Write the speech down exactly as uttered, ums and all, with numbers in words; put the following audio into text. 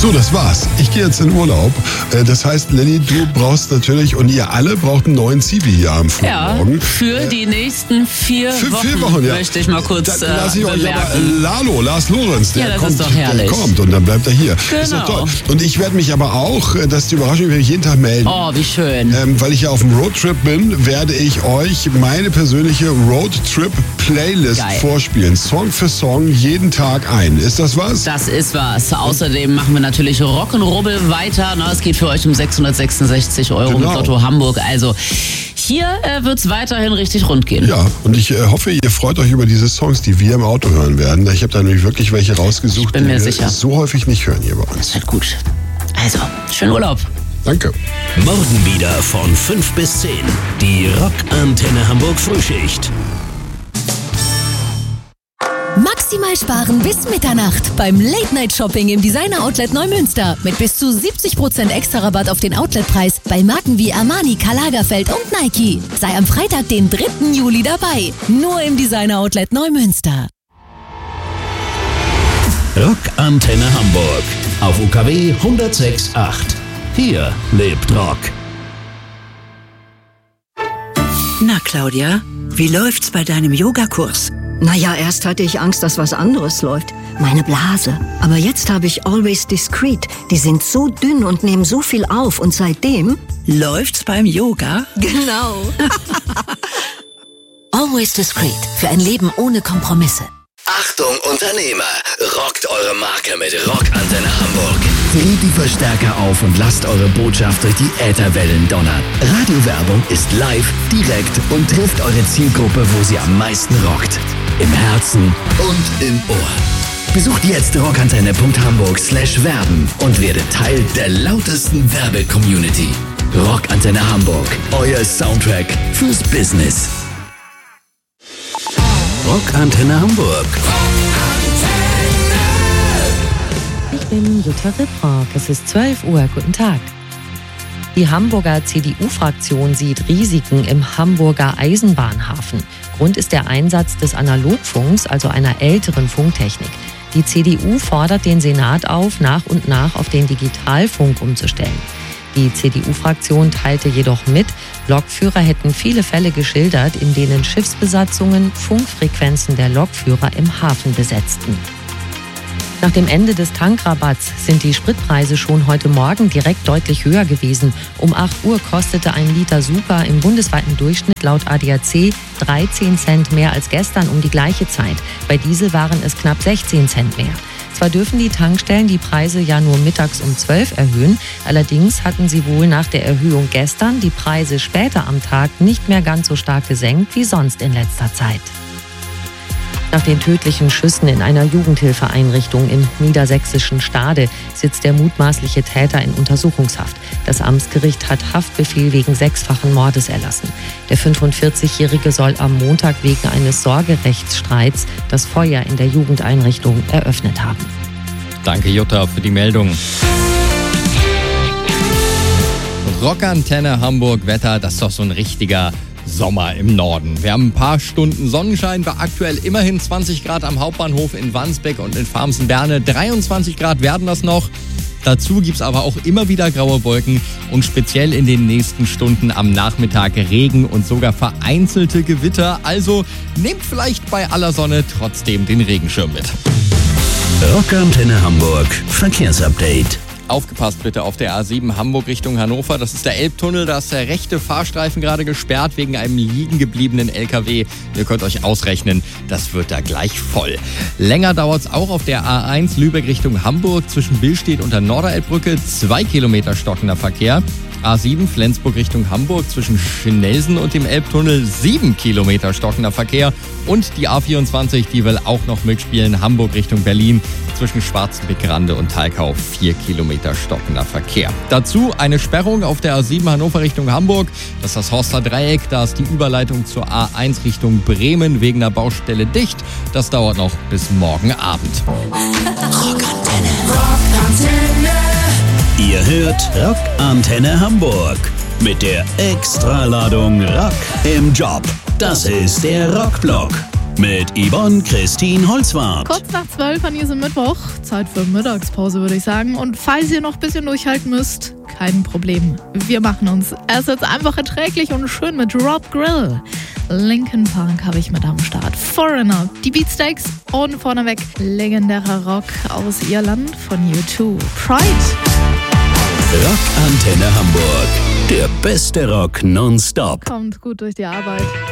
So, das war's. Ich gehe jetzt in Urlaub. Das heißt, Lenny, du brauchst natürlich, und ihr alle braucht einen neuen Zivi hier am Flug ja, morgen. für die nächsten vier für Wochen, vier Wochen ja. möchte ich mal kurz da, lass ich äh, euch aber, bemerken. Lalo, Lars Lorenz, der, ja, das kommt, ist doch herrlich. der kommt und dann bleibt er hier. Genau. Ist doch toll. Und ich werde mich aber auch, das ist die Überraschung, ich werde mich jeden Tag melden. Oh, wie schön. Ähm, weil ich ja auf dem Roadtrip bin, werde ich euch meine persönliche Roadtrip-Playlist Geil. vorspielen. Song für Song, jeden Tag ein. Ist das was? Das ist was. Außerdem machen wir natürlich Rock'n'Rubbel weiter. Na, es geht für euch um sechshundertsechsundsechzig Euro Genau. mit Lotto Hamburg. Also hier äh, wird es weiterhin richtig rund gehen. Ja, und ich äh, hoffe, ihr freut euch über diese Songs, die wir im Auto hören werden. Ich habe da nämlich wirklich welche rausgesucht, Ich bin mir die wir sicher. so häufig nicht hören hier bei uns. Halt gut. Also, schönen Urlaub. Danke. Morgen wieder von fünf bis zehn. Die Rockantenne Hamburg Frühschicht. Maximal sparen bis Mitternacht beim Late-Night-Shopping im Designer-Outlet Neumünster. Mit bis zu siebzig Prozent extra Rabatt auf den Outletpreis bei Marken wie Armani, Karl Lagerfeld und Nike. Sei am Freitag, den dritten Juli dabei. Nur im Designer-Outlet Neumünster. Rockantenne Hamburg auf U K W hundertsechs Komma acht. Hier lebt Rock. Na, Claudia, wie läuft's bei deinem Yogakurs? Naja, erst hatte ich Angst, dass was anderes läuft. Meine Blase. Aber jetzt habe ich Always Discreet. Die sind so dünn und nehmen so viel auf. Und seitdem... Läuft's beim Yoga? Genau. Always Discreet. Für ein Leben ohne Kompromisse. Achtung Unternehmer, rockt eure Marke mit Rockantenne Hamburg. Dreht die Verstärker auf und lasst eure Botschaft durch die Ätherwellen donnern. Radiowerbung ist live, direkt und trifft eure Zielgruppe, wo sie am meisten rockt. Im Herzen und im Ohr. Besucht jetzt rockantenne punkt hamburg slash werben und werdet Teil der lautesten Werbe-Community. Rockantenne Hamburg, euer Soundtrack fürs Business. Rockantenne Hamburg. Ich bin Jutta Ripprock. Es ist zwölf Uhr. Guten Tag. Die Hamburger C D U-Fraktion sieht Risiken im Hamburger Eisenbahnhafen. Grund ist der Einsatz des Analogfunks, also einer älteren Funktechnik. Die C D U fordert den Senat auf, nach und nach auf den Digitalfunk umzustellen. Die C D U-Fraktion teilte jedoch mit, Lokführer hätten viele Fälle geschildert, in denen Schiffsbesatzungen Funkfrequenzen der Lokführer im Hafen besetzten. Nach dem Ende des Tankrabatts sind die Spritpreise schon heute Morgen direkt deutlich höher gewesen. Um acht Uhr kostete ein Liter Super im bundesweiten Durchschnitt laut A D A C dreizehn Cent mehr als gestern um die gleiche Zeit. Bei Diesel waren es knapp sechzehn Cent mehr. Zwar dürfen die Tankstellen die Preise ja nur mittags um zwölf erhöhen, allerdings hatten sie wohl nach der Erhöhung gestern die Preise später am Tag nicht mehr ganz so stark gesenkt wie sonst in letzter Zeit. Nach den tödlichen Schüssen in einer Jugendhilfeeinrichtung im niedersächsischen Stade sitzt der mutmaßliche Täter in Untersuchungshaft. Das Amtsgericht hat Haftbefehl wegen sechsfachen Mordes erlassen. Der fünfundvierzigjährige soll am Montag wegen eines Sorgerechtsstreits das Feuer in der Jugendeinrichtung eröffnet haben. Danke Jutta für die Meldung. Rockantenne Hamburg Wetter, das ist doch so ein richtiger Sommer im Norden. Wir haben ein paar Stunden Sonnenschein, bei aktuell immerhin zwanzig Grad am Hauptbahnhof in Wandsbek und in Farmsen-Berne. dreiundzwanzig Grad werden das noch. Dazu gibt es aber auch immer wieder graue Wolken und speziell in den nächsten Stunden am Nachmittag Regen und sogar vereinzelte Gewitter. Also nehmt vielleicht bei aller Sonne trotzdem den Regenschirm mit. Rockantenne Hamburg Verkehrsupdate. Aufgepasst bitte auf der A sieben Hamburg Richtung Hannover. Das ist der Elbtunnel. Da ist der rechte Fahrstreifen gerade gesperrt wegen einem liegen gebliebenen L K W. Ihr könnt euch ausrechnen, das wird da gleich voll. Länger dauert es auch auf der A eins Lübeck Richtung Hamburg zwischen Billstedt und der Norderelbbrücke. Zwei Kilometer stockender Verkehr. A sieben Flensburg Richtung Hamburg zwischen Schnelsen und dem Elbtunnel. Sieben Kilometer stockender Verkehr. Und die A vierundzwanzig, die will auch noch mitspielen. Hamburg Richtung Berlin zwischen Schwarzenbeck-Rande und Thalkau. Vier Kilometer stockender Verkehr. Dazu eine Sperrung auf der A sieben Hannover Richtung Hamburg. Das ist das Horster Dreieck. Da ist die Überleitung zur A eins Richtung Bremen wegen der Baustelle dicht. Das dauert noch bis morgen Abend. Rockantenne. Rockantenne. Ihr hört Rockantenne Hamburg mit der Extraladung Rock im Job. Das ist der Rockblock. mit Yvonne Christine Holzwarth. Kurz nach zwölf an diesem Mittwoch. Zeit für Mittagspause, würde ich sagen. Und falls ihr noch ein bisschen durchhalten müsst, kein Problem. Wir machen uns. Es ist jetzt einfach erträglich und schön mit Rob Grill. Linkin Park habe ich mit am Start. Foreigner, die Beatsteaks und vorneweg legendärer Rock aus Irland von U zwei. Pride. Rockantenne Hamburg. Der beste Rock nonstop. Kommt gut durch die Arbeit.